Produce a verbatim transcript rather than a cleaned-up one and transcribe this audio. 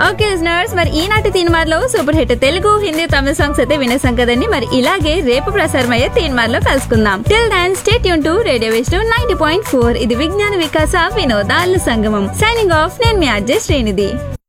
Okay listeners, మరి ఈనాటి తీన్మార్లో super hit Telugu, Hindi, తమిళ songs అయితే వినేసాం కదండి. మరి ఇలాగే రేపు ప్రసారం అయ్యే తీన్మార్లో కలుసుకుందాం. Till then stay tune to radio Vishnu ninety point four. ఇది విజ్ఞాన వికాస వినోదాల సంగమం. సైనింగ్ ఆఫ్, నేను మీ అజయ్ శ్రీనిధి.